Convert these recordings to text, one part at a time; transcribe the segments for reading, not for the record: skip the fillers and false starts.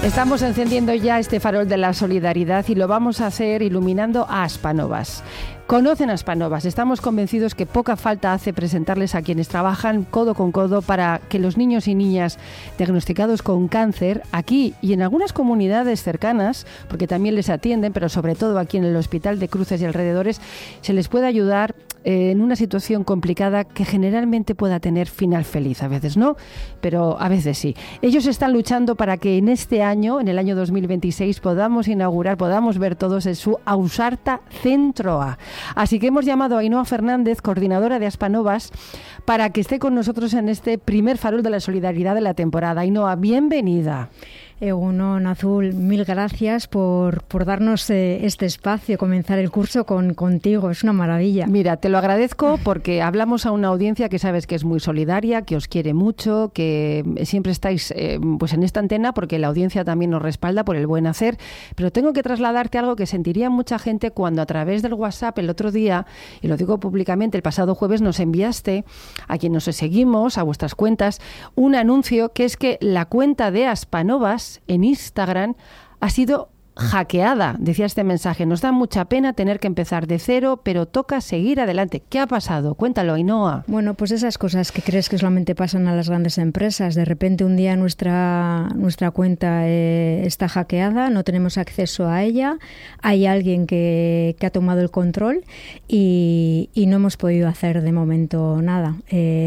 Estamos encendiendo ya este farol de la solidaridad y lo vamos a hacer iluminando a Aspanovas. Conocen a Aspanovas, estamos convencidos que poca falta hace presentarles a quienes trabajan codo con codo para que los niños y niñas diagnosticados con cáncer, aquí y en algunas comunidades cercanas, porque también les atienden, pero sobre todo aquí en el Hospital de Cruces y alrededores, se les puede ayudar en una situación complicada que generalmente pueda tener final feliz. A veces no, pero a veces sí. Ellos están luchando para que en este año, en el año 2026, podamos ver todos en su Ausarta Centro A. Así que hemos llamado a Ainhoa Fernández, coordinadora de Aspanovas, para que esté con nosotros en este primer farol de la solidaridad de la temporada. Ainhoa, bienvenida. Egunon, Azul, mil gracias por darnos este espacio, comenzar el curso contigo, es una maravilla. Mira, te lo agradezco porque hablamos a una audiencia que sabes que es muy solidaria, que os quiere mucho, que siempre estáis pues en esta antena porque la audiencia también nos respalda por el buen hacer, pero tengo que trasladarte algo que sentiría mucha gente cuando a través del WhatsApp el otro día, y lo digo públicamente, el pasado jueves nos enviaste, a quien nos seguimos, a vuestras cuentas, un anuncio que es que la cuenta de Aspanovas en Instagram ha sido hackeada, decía este mensaje. Nos da mucha pena tener que empezar de cero, pero toca seguir adelante. ¿Qué ha pasado? Cuéntalo, Ainhoa. Bueno, pues esas cosas que crees que solamente pasan a las grandes empresas. De repente un día nuestra cuenta está hackeada, no tenemos acceso a ella, hay alguien que ha tomado el control y no hemos podido hacer de momento nada.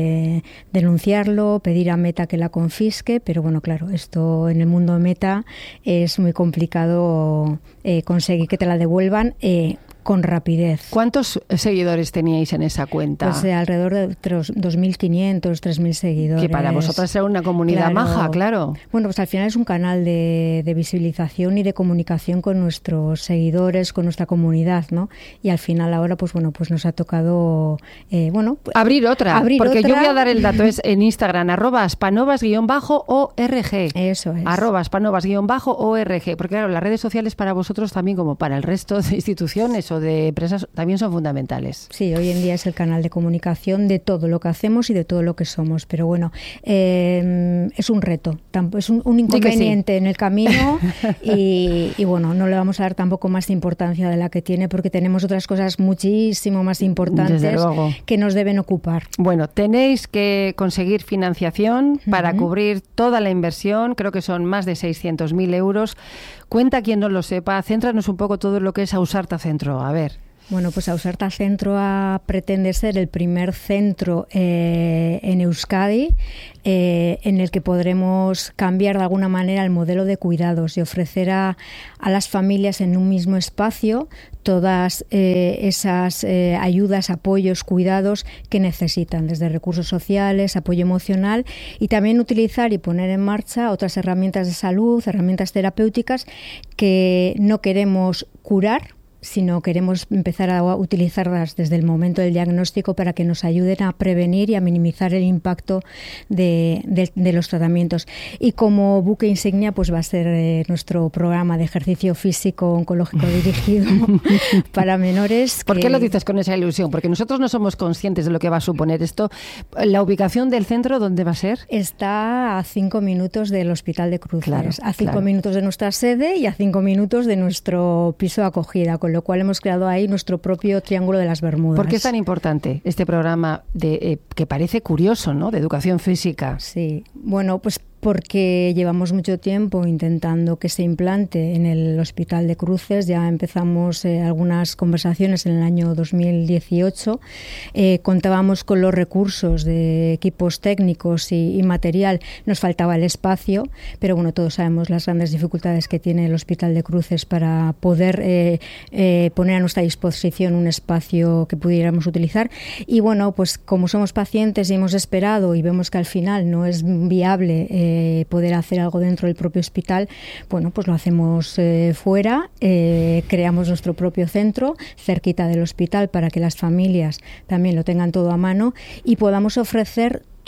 Denunciarlo, pedir a Meta que la confisque, pero bueno, claro, esto en el mundo de Meta es muy complicado conseguir que te la devuelvan con rapidez. ¿Cuántos seguidores teníais en esa cuenta? Pues alrededor de 2.500, 3.000 seguidores. Que para vosotras era una comunidad maja, claro. Bueno, pues al final es un canal de visibilización y de comunicación con nuestros seguidores, con nuestra comunidad, ¿no? Y al final ahora, pues bueno, pues nos ha tocado, abrir otra. Porque yo voy a dar el dato, es en Instagram, @aspanovas_org. Eso es. @aspanovas_org. Porque claro, las redes sociales para vosotros también, como para el resto de instituciones o de empresas, también son fundamentales. Sí, hoy en día es el canal de comunicación de todo lo que hacemos y de todo lo que somos, pero bueno, es un reto, es un inconveniente en el camino y bueno, no le vamos a dar tampoco más importancia de la que tiene porque tenemos otras cosas muchísimo más importantes que nos deben ocupar. Bueno, tenéis que conseguir financiación para cubrir toda la inversión, creo que son más de 600.000 euros. Cuenta quien no lo sepa, céntranos un poco todo lo que es Ausarta Centro. A ver. Bueno, pues Ausarta Centro A pretende ser el primer centro en Euskadi en el que podremos cambiar de alguna manera el modelo de cuidados y ofrecer a las familias en un mismo espacio todas esas ayudas, apoyos, cuidados que necesitan, desde recursos sociales, apoyo emocional y también utilizar y poner en marcha otras herramientas de salud, herramientas terapéuticas que no queremos curar, sino queremos empezar a utilizarlas desde el momento del diagnóstico para que nos ayuden a prevenir y a minimizar el impacto de los tratamientos. Y como buque insignia, pues va a ser nuestro programa de ejercicio físico oncológico dirigido para menores. ¿Por qué lo dices con esa ilusión? Porque nosotros no somos conscientes de lo que va a suponer esto. ¿La ubicación del centro dónde va a ser? Está a 5 minutos del Hospital de Cruces, claro, a 5 minutos de nuestra sede y a 5 minutos de nuestro piso de acogida, con lo cual hemos creado ahí nuestro propio Triángulo de las Bermudas. ¿Por qué es tan importante este programa que parece curioso, ¿no?, de educación física? Sí, bueno, pues porque llevamos mucho tiempo intentando que se implante en el Hospital de Cruces. Ya empezamos algunas conversaciones en el año 2018. Contábamos con los recursos de equipos técnicos y material. Nos faltaba el espacio, pero bueno, todos sabemos las grandes dificultades que tiene el Hospital de Cruces para poder poner a nuestra disposición un espacio que pudiéramos utilizar. Y bueno, pues como somos pacientes y hemos esperado y vemos que al final no es viable poder hacer algo dentro del propio hospital, bueno, pues lo hacemos fuera, creamos nuestro propio centro cerquita del hospital para que las familias también lo tengan todo a mano y podamos ofrecer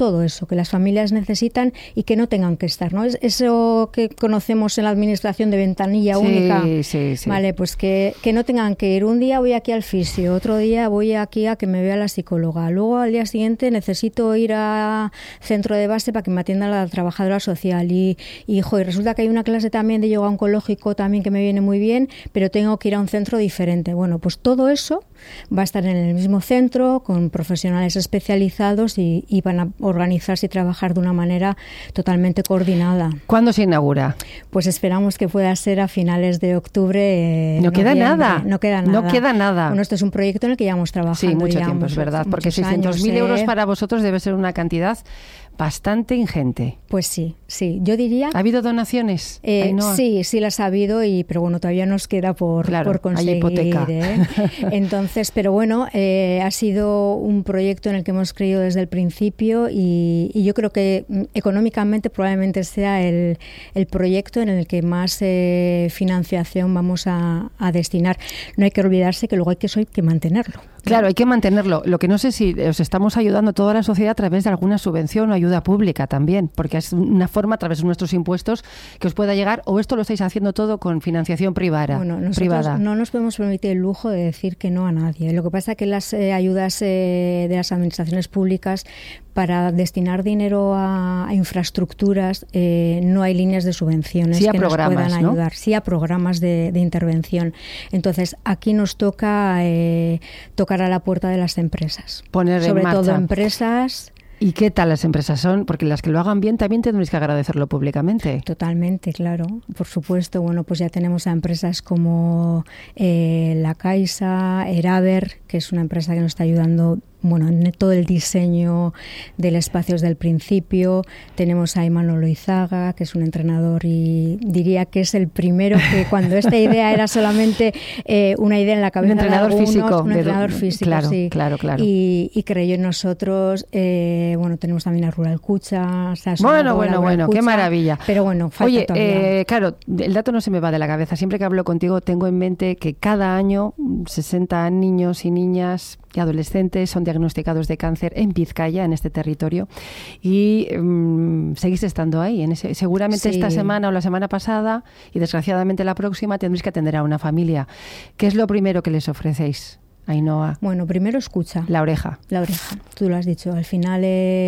todo eso que las familias necesitan y que no tengan que estar, ¿no? Es eso que conocemos en la administración de ventanilla única. Sí. Vale, pues que no tengan que ir. Un día voy aquí al fisio, otro día voy aquí a que me vea la psicóloga, luego al día siguiente necesito ir a centro de base para que me atienda la trabajadora social y resulta que hay una clase también de yoga oncológico también que me viene muy bien, pero tengo que ir a un centro diferente. Bueno, pues todo eso va a estar en el mismo centro con profesionales especializados y van a organizarse y trabajar de una manera totalmente coordinada. ¿Cuándo se inaugura? Pues esperamos que pueda ser a finales de octubre. No queda nada. No queda nada. Bueno, esto es un proyecto en el que llevamos trabajando. Sí, mucho tiempo, es verdad, porque 600.000 euros para vosotros debe ser una cantidad bastante ingente. Pues sí, yo diría... ¿Ha habido donaciones? Sí las ha habido, pero bueno, todavía nos queda por conseguir. Hay hipoteca. Entonces, pero bueno, ha sido un proyecto en el que hemos creído desde el principio y yo creo que económicamente probablemente sea el proyecto en el que más financiación vamos a destinar. No hay que olvidarse que luego hay que mantenerlo. Claro, hay que mantenerlo. Lo que no sé si os estamos ayudando a toda la sociedad a través de alguna subvención o ayuda pública también, porque es una forma a través de nuestros impuestos que os pueda llegar, o esto lo estáis haciendo todo con financiación privada. Bueno, nosotros no nos podemos permitir el lujo de decir que no a nadie. Lo que pasa es que las ayudas de las administraciones públicas para destinar dinero a infraestructuras no hay líneas de subvenciones sí que nos puedan ayudar. ¿No? Sí a programas de intervención. Entonces, aquí nos toca tocar a la puerta de las empresas. Poner en marcha. Sobre todo empresas. ¿Y qué tal las empresas son? Porque las que lo hagan bien también tendréis que agradecerlo públicamente. Totalmente, claro. Por supuesto. Bueno, pues ya tenemos a empresas como La Caixa, Eraber, que es una empresa que nos está ayudando en todo el diseño del espacio desde el principio. Tenemos a Imanol Loizaga, que es un entrenador y diría que es el primero que cuando esta idea era solamente una idea en la cabeza un entrenador físico. Un entrenador físico, claro, sí. Claro. Y creyó en nosotros. Tenemos también a Rural Cucha. Bueno, qué maravilla. Pero bueno, falta todavía. Claro, el dato no se me va de la cabeza. Siempre que hablo contigo tengo en mente que cada año 60 niños y niñas y adolescentes son diagnosticados de cáncer en Vizcaya, en este territorio, y seguís estando ahí. Seguramente esta semana o la semana pasada, y desgraciadamente la próxima, tendréis que atender a una familia. ¿Qué es lo primero que les ofrecéis, Ainhoa? Bueno, primero escucha. La oreja. Tú lo has dicho. Al final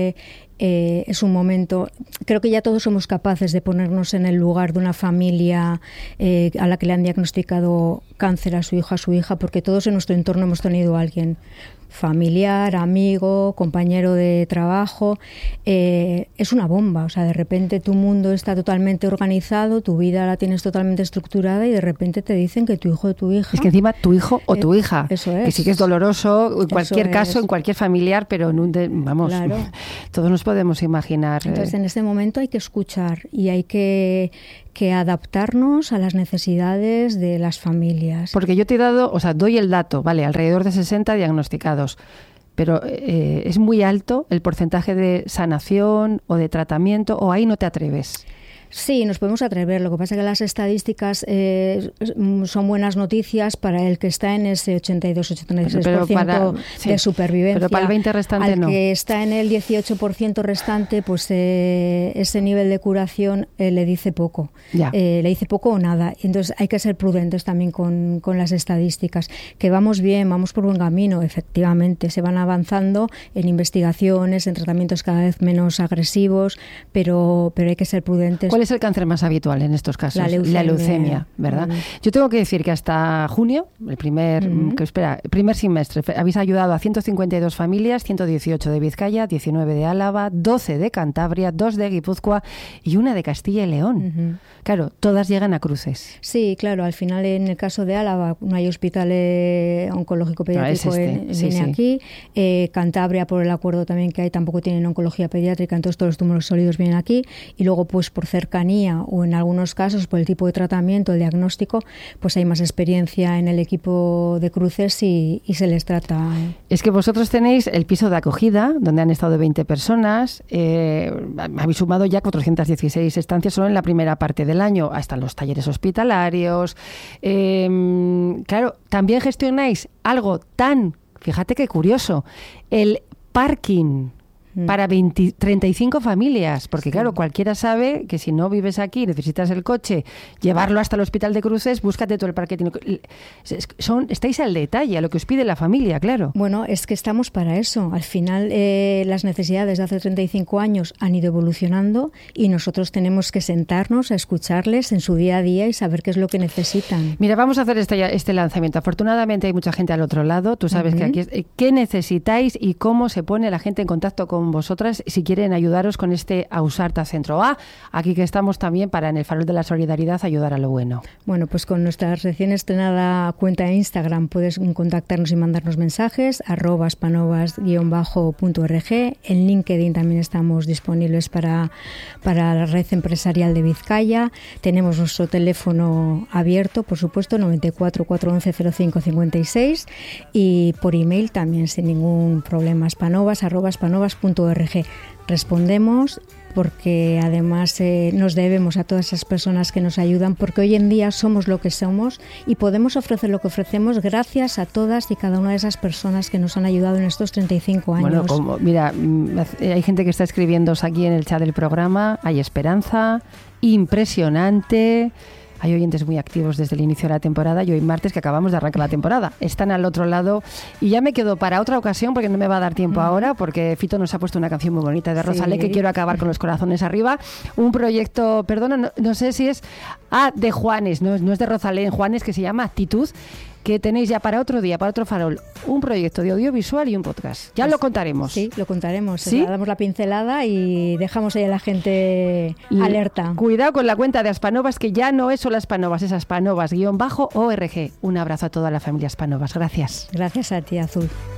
es un momento... Creo que ya todos somos capaces de ponernos en el lugar de una familia a la que le han diagnosticado cáncer a su hijo, a su hija, porque todos en nuestro entorno hemos tenido a alguien familiar, amigo, compañero de trabajo. Es una bomba, o sea, de repente tu mundo está totalmente organizado, tu vida la tienes totalmente estructurada y de repente te dicen que tu hijo o tu hija... Es que encima tu hijo o tu hija, eso es. Que sí que es doloroso en cualquier caso, en cualquier familiar, pero claro. Todos nos podemos imaginar. Entonces, en este momento hay que escuchar y hay que adaptarnos a las necesidades de las familias. Porque yo te he dado, doy el dato, vale, alrededor de 60 diagnosticados, pero es muy alto el porcentaje de sanación o de tratamiento, o ahí no te atreves. Sí, nos podemos atrever. Lo que pasa es que las estadísticas son buenas noticias para el que está en ese 82-86% de supervivencia. Pero para el 20% restante al que está en el 18% restante, pues ese nivel de curación le dice poco. Le dice poco o nada. Entonces hay que ser prudentes también con las estadísticas. Que vamos bien, vamos por buen camino. Efectivamente, se van avanzando en investigaciones, en tratamientos cada vez menos agresivos, pero hay que ser prudentes. ¿Cuál es el cáncer más habitual en estos casos? La leucemia, ¿verdad? Yo tengo que decir que hasta junio, el primer semestre, habéis ayudado a 152 familias, 118 de Vizcaya, 19 de Álava, 12 de Cantabria, 2 de Guipúzcoa y 1 de Castilla y León. Claro, todas llegan a cruces. Sí, claro, al final en el caso de Álava no hay hospital oncológico pediátrico aquí. Cantabria, por el acuerdo también que hay, tampoco tienen oncología pediátrica, entonces todos los tumores sólidos vienen aquí. Y luego, pues por cercanía o en algunos casos por el tipo de tratamiento, el diagnóstico, pues hay más experiencia en el equipo de cruces y se les trata. Es que vosotros tenéis el piso de acogida, donde han estado 20 personas, habéis sumado ya 416 estancias solo en la primera parte del año, hasta los talleres hospitalarios. Claro, también gestionáis algo fíjate qué curioso, el parking para 35 familias, porque claro, cualquiera sabe que si no vives aquí, necesitas el coche, llevarlo hasta el Hospital de Cruces, búscate todo el parque. Estáis al detalle, a lo que os pide la familia, claro. Bueno, es que estamos para eso. Al final, las necesidades de hace 35 años han ido evolucionando y nosotros tenemos que sentarnos a escucharles en su día a día y saber qué es lo que necesitan. Mira, vamos a hacer este lanzamiento. Afortunadamente hay mucha gente al otro lado. Tú sabes que aquí qué necesitáis y cómo se pone la gente en contacto con vosotras si quieren ayudaros con este Ausarta Centro A. Aquí que estamos también para, en el Farol de la Solidaridad, ayudar a lo bueno. Bueno, pues con nuestra recién estrenada cuenta de Instagram puedes contactarnos y mandarnos mensajes, @spanovas_.org. En LinkedIn también estamos disponibles para la red empresarial de Vizcaya. Tenemos nuestro teléfono abierto, por supuesto, 94 411 05 56, y por email también sin ningún problema, spanovas@spanovas.org. Respondemos porque además nos debemos a todas esas personas que nos ayudan, porque hoy en día somos lo que somos y podemos ofrecer lo que ofrecemos gracias a todas y cada una de esas personas que nos han ayudado en estos 35 años. Bueno, mira, hay gente que está escribiéndoos aquí en el chat del programa, hay esperanza, impresionante. Hay oyentes muy activos desde el inicio de la temporada y hoy martes que acabamos de arrancar la temporada. Están al otro lado y ya me quedo para otra ocasión porque no me va a dar tiempo ahora, porque Fito nos ha puesto una canción muy bonita de Rosalén, que quiero acabar con los corazones arriba. Un proyecto, perdona, no sé si es de Juanes, no es de Rosalén, Juanes, que se llama Actitud, que tenéis ya para otro día, para otro farol, un proyecto de audiovisual y un podcast. Ya lo contaremos. Sí, lo contaremos. ¿Sí? Damos la pincelada y dejamos ahí a la gente alerta. Cuidado con la cuenta de Aspanovas, que ya no es solo Aspanovas, es Aspanovas_org. Un abrazo a toda la familia Aspanovas. Gracias. Gracias a ti, Azul.